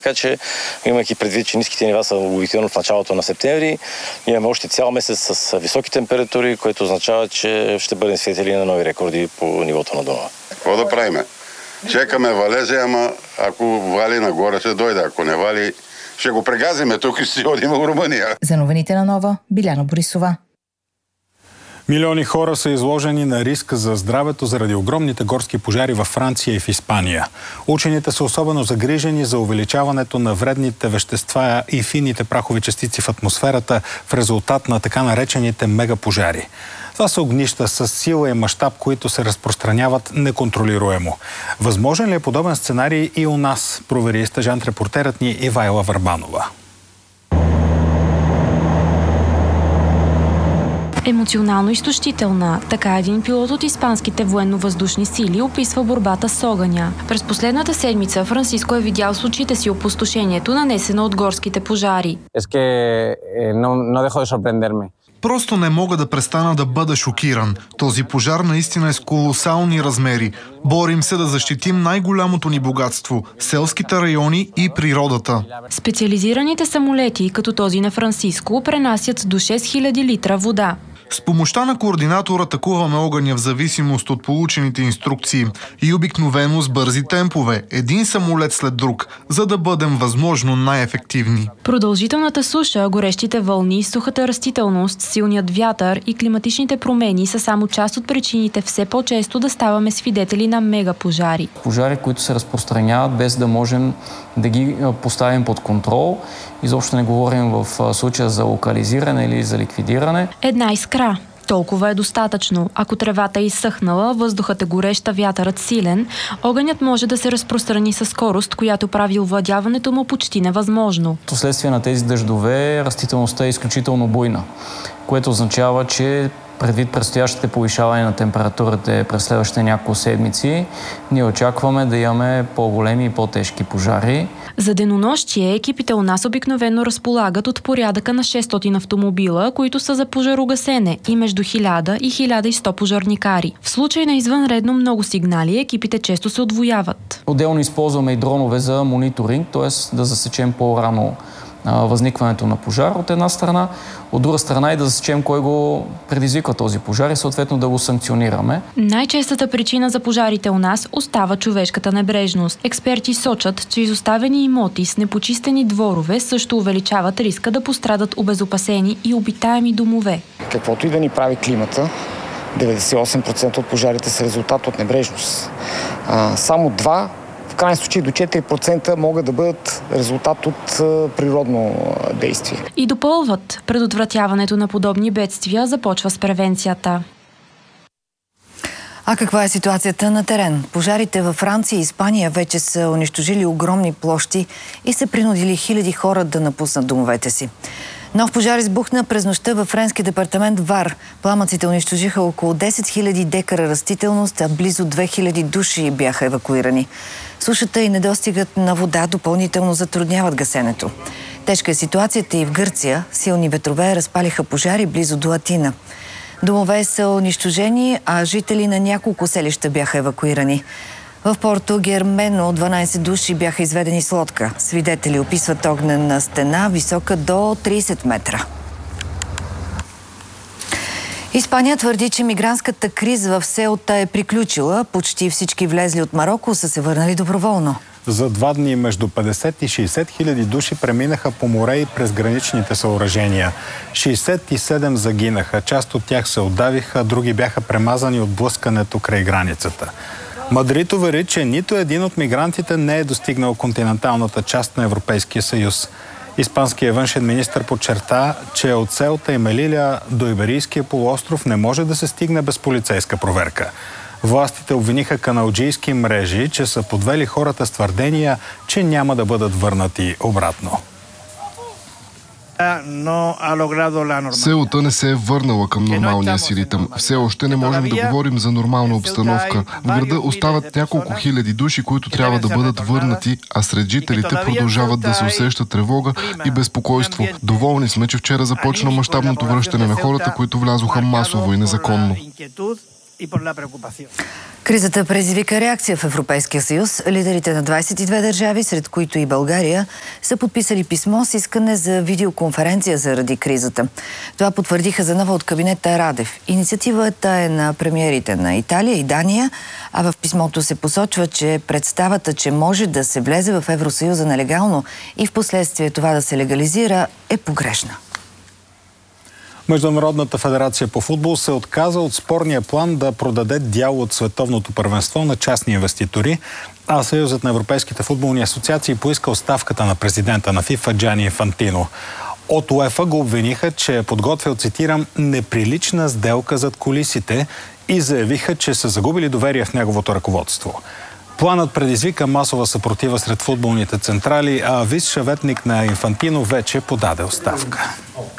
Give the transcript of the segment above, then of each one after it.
Така че, имайки предвид, че ниските нива са обикновено в началото на септември, имаме още цял месец с високи температури, което означава, че ще бъдем свидетели на нови рекорди по нивото на Дунава. Какво да правиме? Чекаме валежи, ама ако вали нагоре ще дойде, ако не вали ще го прегазиме тук и ще си ходим в Румъния. За новините на Нова, Биляна Борисова. Милиони хора са изложени на риск за здравето заради огромните горски пожари във Франция и в Испания. Учените са особено загрижени за увеличаването на вредните вещества и финните прахови частици в атмосферата в резултат на така наречените мегапожари. Това са огнища с сила и мащаб, които се разпространяват неконтролируемо. Възможен ли е подобен сценарий и у нас, провери стажант-репортерът ни Ивайла Върбанова. Емоционално изтощителна. Така един пилот от испанските военно-въздушни сили описва борбата с огъня. През последната седмица Франциско е видял с очите си опустошението, нанесено от горските пожари. Просто не мога да престана да бъда шокиран. Този пожар наистина е с колосални размери. Борим се да защитим най-голямото ни богатство – селските райони и природата. Специализираните самолети, като този на Франциско, пренасят до 6000 литра вода. С помощта на координатора атакуваме огъня в зависимост от получените инструкции и обикновено с бързи темпове, един самолет след друг, за да бъдем възможно най-ефективни. Продължителната суша, горещите вълни, сухата растителност, силният вятър и климатичните промени са само част от причините все по-често да ставаме свидетели на мегапожари. Пожари, които се разпространяват без да можем да ги поставим под контрол. Изобщо не говорим в случая за локализиране или за ликвидиране. Една искра. Толкова е достатъчно. Ако тревата е изсъхнала, въздухът е гореща, вятърът силен, огънят може да се разпространи със скорост, която прави овладяването му почти невъзможно. Вследствие на тези дъждове растителността е изключително буйна, което означава, че предвид предстоящите повишаване на температурата през следващите няколко седмици, ние очакваме да имаме по-големи и по-тежки пожари. За денонощие екипите у нас обикновено разполагат от порядъка на 600 автомобила, които са за пожарогасене и между 1000 и 1100 пожарникари. В случай на извънредно много сигнали, екипите често се отвояват. Отделно използваме и дронове за мониторинг, т.е. да засечем по-рано възникването на пожар от една страна, от друга страна и да засечем кой го предизвиква този пожар и съответно да го санкционираме. Най-честата причина за пожарите у нас остава човешката небрежност. Експерти сочат, че изоставени имоти с непочистени дворове също увеличават риска да пострадат обезопасени и обитаеми домове. Каквото и да ни прави климата, 98% от пожарите са резултат от небрежност. Само в крайен случай до 4% могат да бъдат резултат от природно действие. И допълват, предотвратяването на подобни бедствия започва с превенцията. А каква е ситуацията на терен? Пожарите във Франция и Испания вече са унищожили огромни площи и са принудили хиляди хора да напуснат домовете си. Нов пожар избухна през нощта във френски департамент Вар. Пламъците унищожиха около 10 000 декара растителност, а близо 2000 души бяха евакуирани. Сушата и недостигът на вода допълнително затрудняват гасенето. Тежка е ситуацията и в Гърция. Силни ветрове разпалиха пожари близо до Атина. Домове са унищожени, а жители на няколко селища бяха евакуирани. В Порто Гермено 12 души бяха изведени с лодка. Свидетели описват огнена стена, висока до 30 метра. Испания твърди, че мигрантската криза в Сеута е приключила. Почти всички влезли от Мароко са се върнали доброволно. За 2 дни между 50 и 60 хиляди души преминаха по море и през граничните съоръжения. 67 загинаха, част от тях се отдавиха, други бяха премазани от блъскането край границата. Мадрид увери, че нито един от мигрантите не е достигнал континенталната част на Европейския съюз. Испанският външен министър подчерта, че от Сеута и Мелиля до Иберийския полуостров не може да се стигне без полицейска проверка. Властите обвиниха каналджийски мрежи, че са подвели хората с твърдения, че няма да бъдат върнати обратно. Сеута не се е върнала към нормалния си ритъм. Все още не можем да говорим за нормална обстановка. В града остават няколко хиляди души, които трябва да бъдат върнати, а сред жителите продължават да се усеща тревога и безпокойство. Доволни сме, че вчера започна мащабното връщане на хората, които влязоха масово и незаконно. Кризата предизвика реакция в Европейския съюз. Лидерите на 22 държави, сред които и България, са подписали писмо с искане за видеоконференция заради кризата. Това потвърдиха за нова от кабинета Радев. Инициативата е на премиерите на Италия и Дания, а в писмото се посочва, че представата, че може да се влезе в Евросъюза нелегално и в последствие това да се легализира, е погрешна. Международната федерация по футбол се отказа от спорния план да продаде дял от световното първенство на частни инвеститори, а Съюзът на европейските футболни асоциации поиска оставката на президента на ФИФА Джани Инфантино. От УЕФА го обвиниха, че е подготвил, цитирам, неприлична сделка зад кулисите и заявиха, че са загубили доверие в неговото ръководство. Планът предизвика масова съпротива сред футболните централи, а висш съветник на Инфантино вече подаде оставка.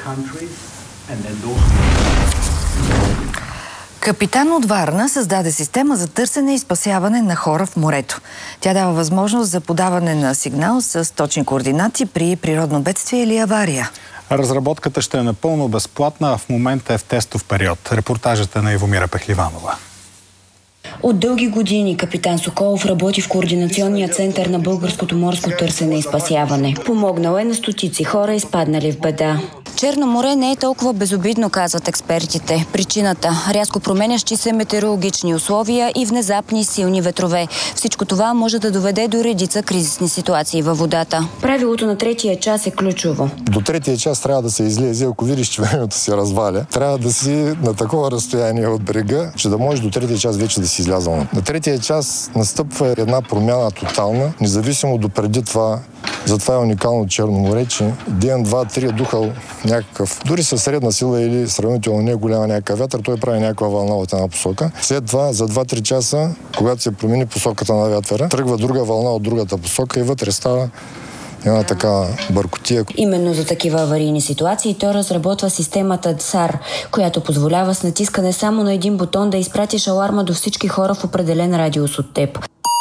Капитан от Варна създаде система за търсене и спасяване на хора в морето. Тя дава възможност за подаване на сигнал с точни координати при природно бедствие или авария. Разработката ще е напълно безплатна, а в момента е в тестов период. Репортажът е на Ивомира Пехливанова. От дълги години капитан Соколов работи в координационния център на българското морско търсене и спасяване. Помогнал е на стотици хора, изпаднали в беда. Черно море не е толкова безобидно, казват експертите. Причината – рязко променящи се метеорологични условия и внезапни силни ветрове. Всичко това може да доведе до редица кризисни ситуации във водата. Правилото на третия час е ключово. До третия час трябва да се излезе, ако видиш, че времето се разваля. Трябва да си на такова разстояние от брега, че да можеш до третия час вече да си излязъл. На третия час настъпва една промяна тотална, независимо до преди това. Затова е уникално Черно море, че ден, два, три е духал някакъв, дори със средна сила или сравнително не голяма някакъв вятър, той прави някаква вълна от една посока. След това, за 2-3 часа, когато се промени посоката на вятъра, тръгва друга вълна от другата посока и вътре става една така бъркотия. Именно за такива аварийни ситуации той разработва системата ДСАР, която позволява с натискане само на един бутон да изпратиш аларма до всички хора в определен радиус от теб.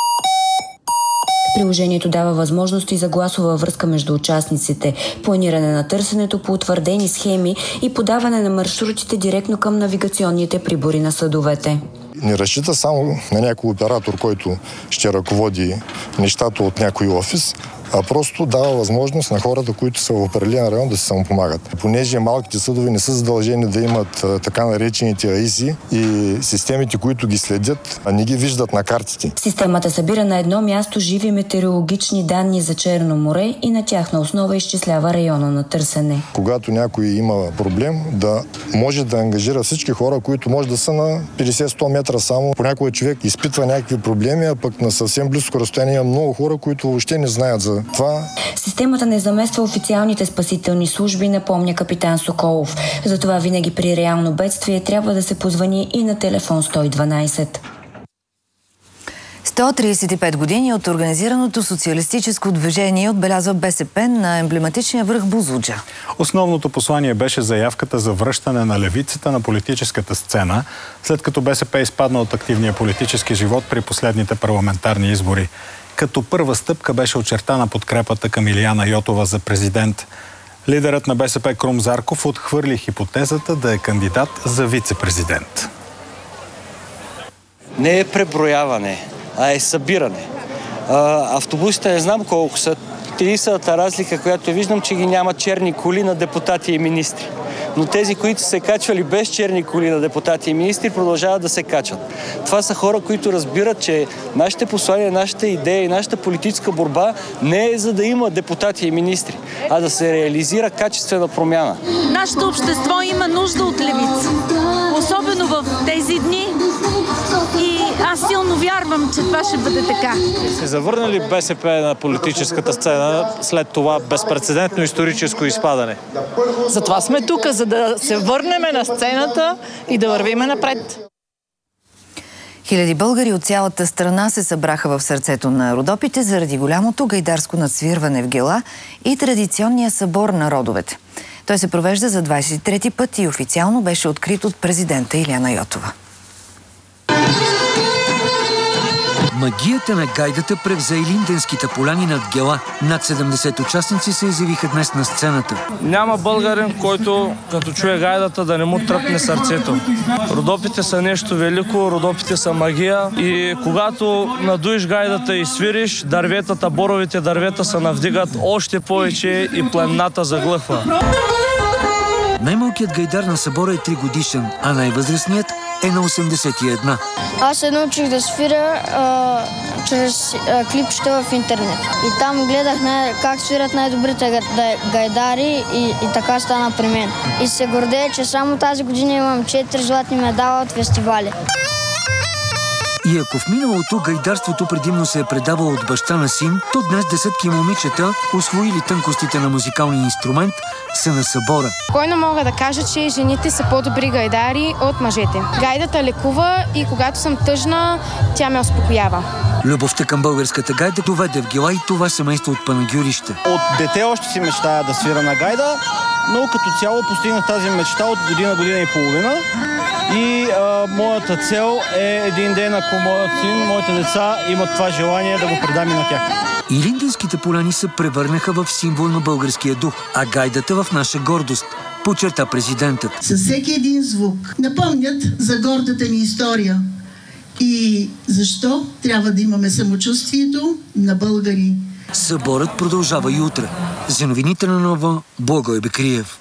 Приложението дава възможности за гласова връзка между участниците, планиране на търсенето по утвърдени схеми и подаване на маршрутите директно към навигационните прибори на съдовете. Не разчита само на някой оператор, който ще ръководи нещата от някой офис, а просто дава възможност на хората, които са в определен район, да се самопомагат. Понеже малките съдове не са задължени да имат така наречените АИСи и системите, които ги следят, не ги виждат на картите. Системата събира на едно място живи метеорологични данни за Черно море и на тяхна основа изчислява района на търсене. Когато някой има проблем, да може да ангажира всички хора, които може да са на 50-100 метра само. Понякога човек изпитва някакви проблеми, а пък на съвсем близко разстояние има много хора, които въобще не знаят за това. Системата не замества официалните спасителни служби, напомня капитан Соколов. Затова винаги при реално бедствие трябва да се позвани и на телефон 112. 135 години от организираното социалистическо движение отбелязва БСП на емблематичния връх Бузлуджа. Основното послание беше заявката за връщане на левицата на политическата сцена, след като БСП изпадна от активния политически живот при последните парламентарни избори. Като първа стъпка беше очертана подкрепата към Илияна Йотова за президент. Лидерът на БСП Крум Зарков отхвърли хипотезата да е кандидат за вице-президент. Не е преброяване, а е събиране. Автобусите не знам колко са. Единствената разлика, която виждам, че ги няма черни коли на депутати и министри. Но тези, които се качвали без черни коли на депутати и министри, продължават да се качват. Това са хора, които разбират, че нашите послания, нашата идея и нашата политическа борба не е за да има депутати и министри, а да се реализира качествена промяна. Нашето общество има нужда от левици, особено в тези дни, и аз силно вярвам, че това ще бъде така. Се завърна ли БСП на политическата сцена след това безпрецедентно историческо изпадане? Затова сме тук, за да се върнем на сцената и да вървиме напред. Хиляди българи от цялата страна се събраха в сърцето на Родопите заради голямото гайдарско надсвирване в Гела и традиционния събор на родовете. Той се провежда за 23-ти път и официално беше открит от президента Илияна Йотова. Магията на гайдата превзе и Линденските поляни над Гела. Над 70 участници се изявиха днес на сцената. Няма българин, който като чуе гайдата да не му тръпне сърцето. Родопите са нещо велико, родопите са магия и когато надуеш гайдата и свириш, дърветата, боровите дървета се навдигат още повече и планината заглъхва. Най-малкият гайдар на събора е 3 годишен, а най-възрастният е на 81. Аз се научих да свиря чрез клипчета в интернет. И там гледах как свирят най-добрите гайдари и така стана при мен. И се гордея, че само тази година имам 4 златни медала от фестивали. И ако в миналото гайдарството предимно се е предавало от баща на син, то днес десетки момичета, усвоили тънкостите на музикалния инструмент, са на събора. Спокойно мога да кажа, че жените са по-добри гайдари от мъжете. Гайдата лекува и когато съм тъжна, тя ме успокоява. Любовта към българската гайда доведе в Гела и това семейство от Панагюрище. От дете още си мечтая да свира на гайда, но като цяло постигнах тази мечта от година и половина. И моята цел е един ден, ако моят син, моите деца имат това желание, да го предам и на тях. И Линденските поляни се превърнаха в символ на българския дух, а гайдата в наша гордост, подчерта президентът. Със всеки един звук напомнят за гордата ни история. И защо трябва да имаме самочувствието на българи. Съборът продължава и утре. За новините на Нова, Благой Бекриев.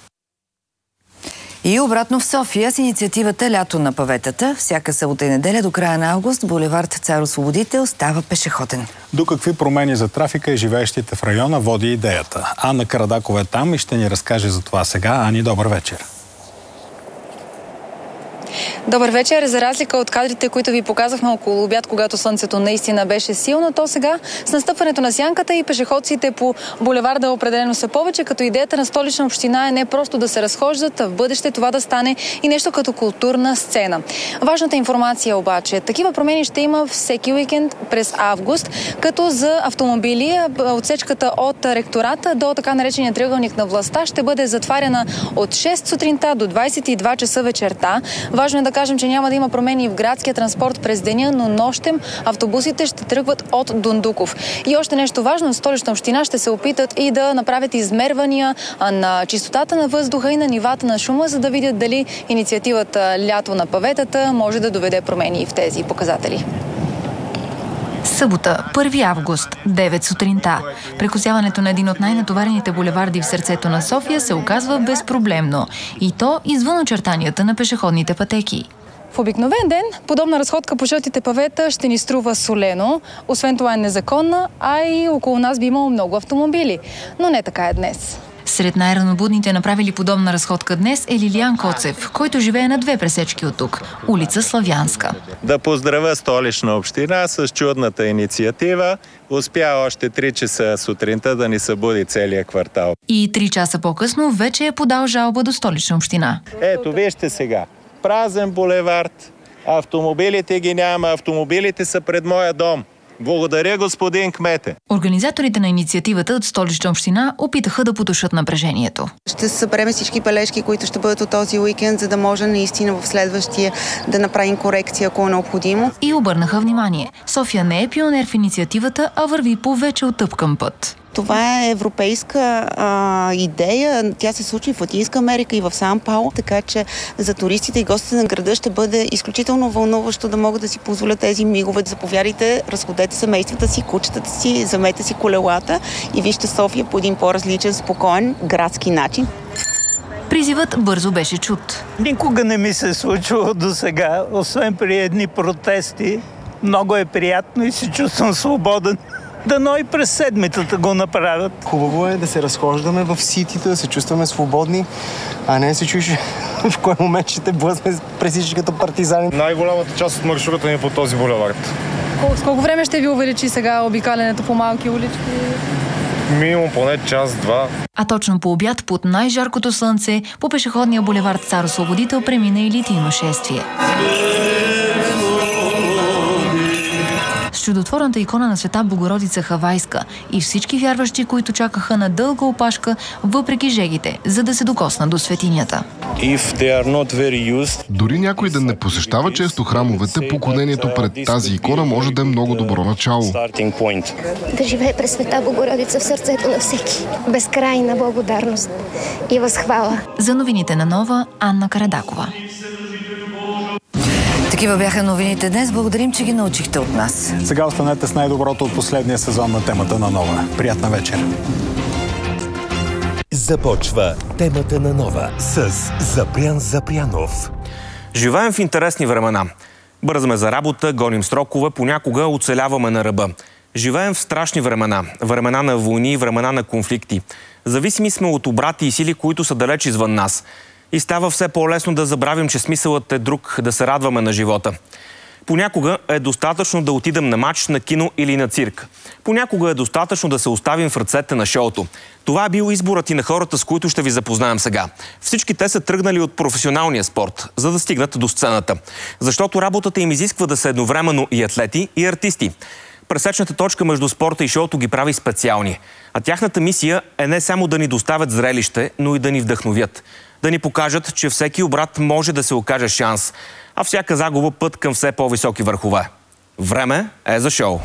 И обратно в София с инициативата Лято на паветата. Всяка събота и неделя до края на август булевард Цар-Освободител става пешеходен. До какви промени за трафика и живеещите в района води идеята? Анна Карадакова е там и ще ни разкаже за това сега. Ани, добър вечер. Добър вечер. За разлика от кадрите, които ви показахме около обяд, когато слънцето наистина беше силно, то сега с настъпването на сянката и пешеходците по булеварда определено са повече, като идеята на Столична община е не просто да се разхождат, а в бъдеще това да стане и нещо като културна сцена. Важната информация обаче, такива промени ще има всеки уикенд през август, като за автомобили отсечката от ректората до така наречения триъгълник на властта ще бъде затваряна от 6 сутринта до 22 часа вечерта. Важно е да кажем, че няма да има промени в градския транспорт през деня, но нощем автобусите ще тръгват от Дондуков. И още нещо важно, Столична община ще се опитат и да направят измервания на чистотата на въздуха и на нивата на шума, за да видят дали инициативата Лято на паветата може да доведе промени в тези показатели. Събота, 1 август, 9 сутринта. Прекосяването на един от най-натоварените булеварди в сърцето на София се оказва безпроблемно. И то извън очертанията на пешеходните пътеки. В обикновен ден подобна разходка по жълтите павета ще ни струва солено. Освен това е незаконна, а и около нас би имало много автомобили. Но не така е днес. Сред най-ранобудните направили подобна разходка днес е Лилиян Коцев, който живее на 2 пресечки от тук, улица Славянска. Да поздравя Столична община с чудната инициатива. Успя още 3 часа сутринта да ни събуди целият квартал. И 3 часа по-късно вече е подал жалба до Столична община. Ето, вижте сега. Празен булевард, автомобилите ги няма, автомобилите са пред моя дом. Благодаря, господин кмете. Организаторите на инициативата от Столична община опитаха да потушат напрежението. Ще съберем всички бележки, които ще бъдат от този уикенд, за да може наистина в следващия да направим корекция, ако е необходимо. И обърнаха внимание. София не е пионер в инициативата, а върви по вече оттъпкан път. Това е европейска идея. Тя се случи в Латинска Америка и в Сан Пауло, така че за туристите и гостите на града ще бъде изключително вълнуващо да могат да си позволят тези мигове. Заповядайте, разходете семействата си, кучетата си, вземете си колелата и вижте София по един по-различен, спокоен, градски начин. Призивът бързо беше чут. Никога не ми се е случило до сега, освен при едни протести. Много е приятно и се чувствам свободен. Дано и през седмицата го направят. Хубаво е да се разхождаме в ситито, да се чувстваме свободни, а не се чуеш в кой момент ще те блъсне през всички като партизани. Най-голямата част от маршрута ни е по този булевард. С колко време ще ви увеличи сега обикалянето по малки улички? Минимум поне час-два. А точно по обяд, под най-жаркото слънце, по пешеходния булевард Цар-Освободител премина и литийно шествие. с чудотворната икона на Света Богородица Хавайска и всички вярващи, които чакаха на дълга опашка, въпреки жегите, за да се докоснат до светинята. Дори някой да не посещава често храмовете, поклонението пред тази икона може да е много добро начало. Да живее през Света Богородица в сърцето на всеки. Безкрайна благодарност и възхвала. За новините на Нова, Анна Карадакова. Такива бяха новините днес. Благодарим, че ги научихте от нас. Сега останете с най-доброто от последния сезон на Темата на Нова. Приятна вечер! Започва Темата на Нова с Запрян Запрянов. Живеем в интересни времена. Бързаме за работа, гоним срокове, понякога оцеляваме на ръба. Живеем в страшни времена. Времена на войни, времена на конфликти. Зависими сме от обрати и сили, които са далеч извън нас. И става все по-лесно да забравим, че смисълът е друг, да се радваме на живота. Понякога е достатъчно да отидем на матч, на кино или на цирк. Понякога е достатъчно да се оставим в ръцете на шоуто. Това е бил изборът и на хората, с които ще ви запознаем сега. Всички те са тръгнали от професионалния спорт, за да стигнат до сцената. Защото работата им изисква да са едновременно и атлети, и артисти. Пресечната точка между спорта и шоуто ги прави специални. А тяхната мисия е не само да ни доставят зрелище, но и да ни вдъхновят. Да ни покажат, че всеки обрат може да се окаже шанс, а всяка загуба път към все по-високи върхове. Време е за шоу.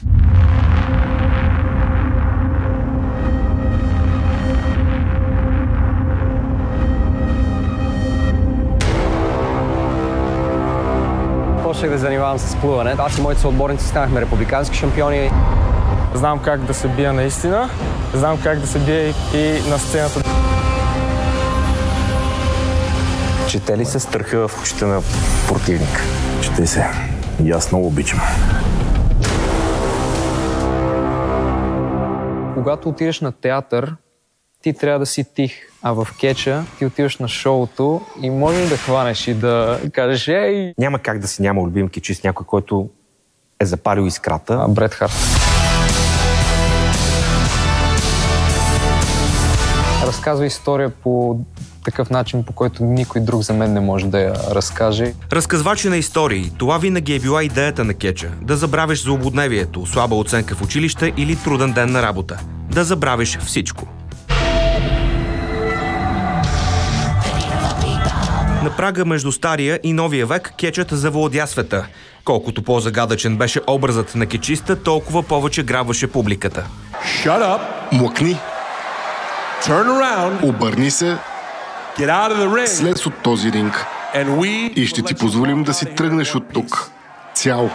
Почнах да занимавам с плуване. Аз и моите съотборници станахме републикански шампиони. Знам как да се бия наистина, знам как да се бия и на сцената. Чете ли се страха в очите на противник? Чете се. И аз много обичам. Когато отидеш на театър, ти трябва да си тих. А в кетча ти отиваш на шоуто и можеш да хванеш и да кажеш ей! Няма как да си няма любим кетчист, някой, който е запалил искрата. Брет Харт. Разказва история по такъв начин, по който никой друг за мен не може да я разкаже. Разказвачи на истории. Това винаги е била идеята на кетча. Да забравиш злободневието, слаба оценка в училище или труден ден на работа. Да забравиш всичко. На прага между стария и новия век кетчът завладя света. Колкото по-загадъчен беше образът на кетчиста, толкова повече грабваше публиката. Shut up! Млъкни! Turn around! Обърни се! Get out of the ring! Слез от този ринг. И ще ти позволим да си тръгнеш от тук. Цял!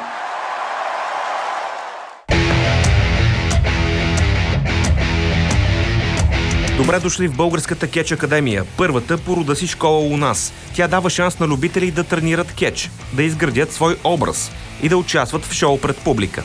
Добре дошли в Българската кетч академия, първата по рода си школа у нас. Тя дава шанс на любители да тренират кетч, да изградят свой образ и да участват в шоу пред публика.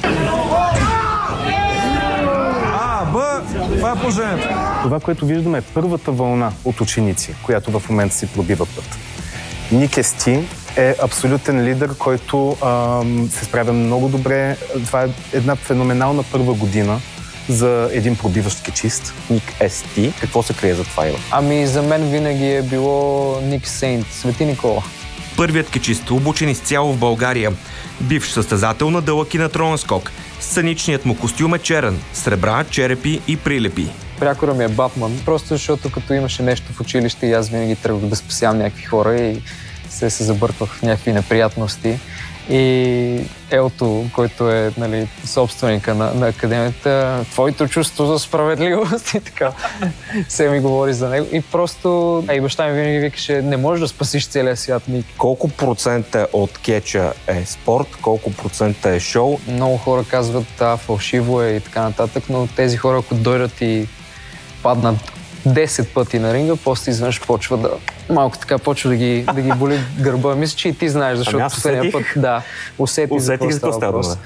Това е положението. Това, което виждаме, е първата вълна от ученици, която в момента си пробива път. Ник Естин е абсолютен лидер, който се справя много добре. Това е една феноменална първа година за един пробиващ кетчист. Ник Ести. Какво се крие за това, Ива? Ами за мен винаги е било Ник Сейнт, Свети Никола. Първият кетчист, обучен изцяло в България. Бивш състезател на дълъг и на троен скок. Сценичният му костюм е черен, сребра, черепи и прилепи. Прякора ми е Батман, просто защото като имаше нещо в училище и аз винаги тръгвах да спасявам някакви хора и се забърквах в някакви неприятности. И Елто, който е собственика на академията, твоето чувство за справедливост и така, се ми говори за него. И просто и баща ми винаги викаше, не можеш да спасиш целия свят, Ник. Колко процента от кетча е спорт, колко процента е шоу? Много хора казват, фалшиво е и така нататък, но тези хора, ако дойдат и паднат 10 пъти на ринга, после изведнъж почва да... Малко така почва да ги боли гърба. Мисля, че и ти знаеш, защото последния път усетих за какво става въпрос.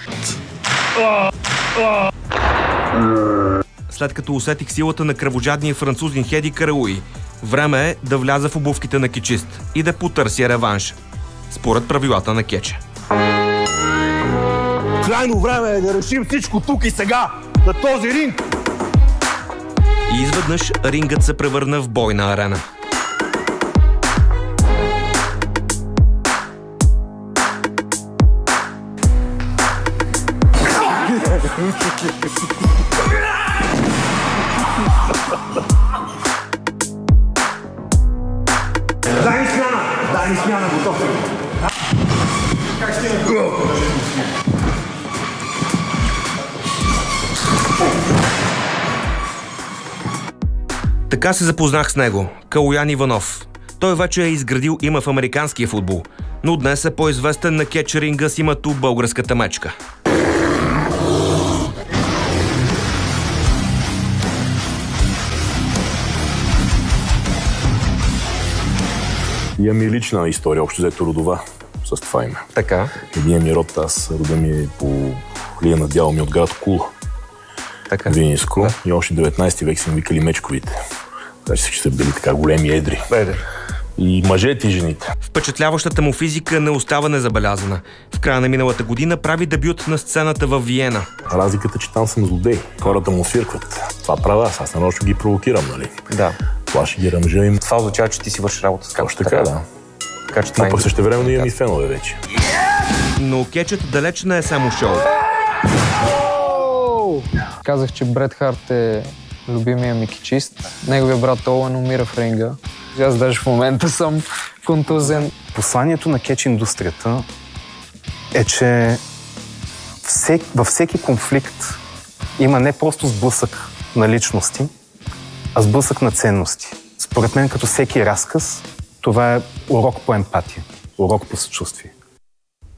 След като усетих силата на кръвожадния французин Хеди Карауи, време е да вляза в обувките на кетчист и да потърся реванш. Според правилата на кетча. Крайно време е да решим всичко тук и сега, на този ринг! И изведнъж рингът се превърна в бойна арена. Дай ни смяна, готов съм. Как ще стигна? Така се запознах с него, Калоян Иванов. Той вече е изградил име в американския футбол, но днес е по-известен на кетчеринга с името Българската мечка. Имам и лична история, общо взето родова, с това име. Така. Единият ми род, рода ми е по линия на дядо ми от град Кула. Така. Виниско. Да. И още 19 век са ми викали мечковите. Значи че са били така големи едри. И мъжете и жените. Впечатляващата му физика не остава незабелязана. В края на миналата година прави дебют на сцената във Виена. Разликата, че там съм злодей. Хората му свиркват. Това правя аз нарочно ги провокирам, нали? Да. Това ще ги ръмжа им. Това означава, че ти си вършиш работа. Точно така, да. Така, че но пък същевременно имам и фенове вече. Но кетчът далеч не е само шоу. Казах, че Брет Харт е любимия ми кичист. Неговия брат Оуен умира в ринга. Аз даже в момента съм контузен. Посланието на кетч индустрията е, че във всеки конфликт има не просто сблъсък на личности, а сблъсък на ценности. Според мен, като всеки разказ, това е урок по емпатия, урок по съчувствие.